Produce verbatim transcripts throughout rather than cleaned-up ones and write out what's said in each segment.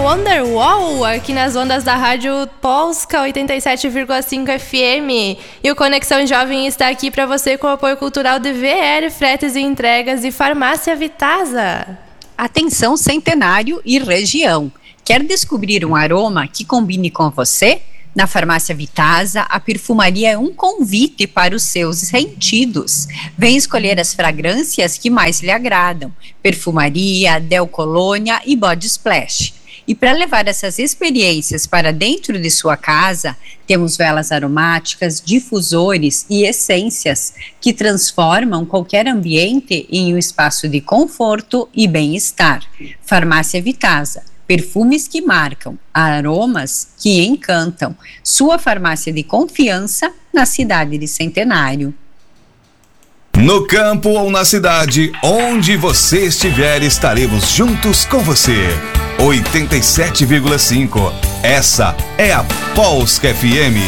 Wonderwall aqui nas ondas da Rádio Polska oitenta e sete vírgula cinco F M. E o Conexão Jovem está aqui para você com o apoio cultural de V R Fretes e Entregas e Farmácia Vitasa. Atenção Centenário e região. Quer descobrir um aroma que combine com você? Na Farmácia Vitasa, a perfumaria é um convite para os seus sentidos. Vem escolher as fragrâncias que mais lhe agradam. Perfumaria, Del Colônia e Body Splash. E para levar essas experiências para dentro de sua casa, temos velas aromáticas, difusores e essências que transformam qualquer ambiente em um espaço de conforto e bem-estar. Farmácia Vitasa. Perfumes que marcam, aromas que encantam. Sua farmácia de confiança na cidade de Centenário. No campo ou na cidade, onde você estiver, estaremos juntos com você. oitenta e sete vírgula cinco. Essa é a Polska F M.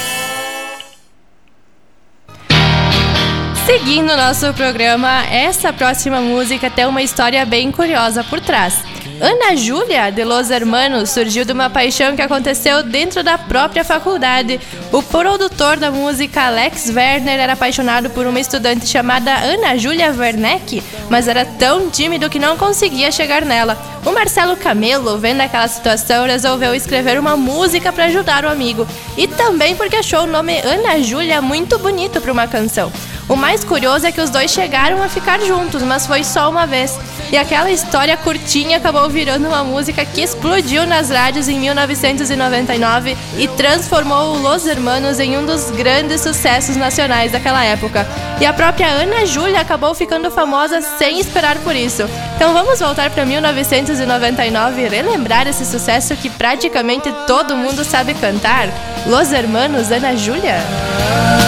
Seguindo nosso programa, essa próxima música tem uma história bem curiosa por trás. Ana Júlia, de Los Hermanos, surgiu de uma paixão que aconteceu dentro da própria faculdade. O produtor da música, Alex Werner, era apaixonado por uma estudante chamada Ana Júlia Werneck, mas era tão tímido que não conseguia chegar nela. O Marcelo Camelo, vendo aquela situação, resolveu escrever uma música para ajudar o amigo. E também porque achou o nome Ana Júlia muito bonito para uma canção. O mais curioso é que os dois chegaram a ficar juntos, mas foi só uma vez. E aquela história curtinha acabou virando uma música que explodiu nas rádios em mil novecentos e noventa e nove e transformou o Los Hermanos em um dos grandes sucessos nacionais daquela época. E a própria Ana Júlia acabou ficando famosa sem esperar por isso. Então vamos voltar para mil novecentos e noventa e nove e relembrar esse sucesso que praticamente todo mundo sabe cantar. Los Hermanos, Ana Júlia.